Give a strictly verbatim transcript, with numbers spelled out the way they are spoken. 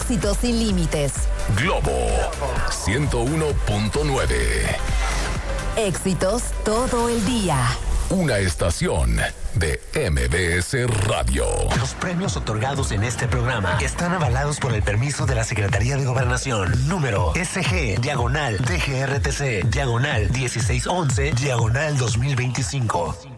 Éxitos sin límites. Globo ciento uno punto nueve. Éxitos todo el día. Una estación de M B S Radio. Los premios otorgados en este programa están avalados por el permiso de la Secretaría de Gobernación. Número S G, diagonal, D G R T C, diagonal dieciséis once, diagonal dos mil veinticinco.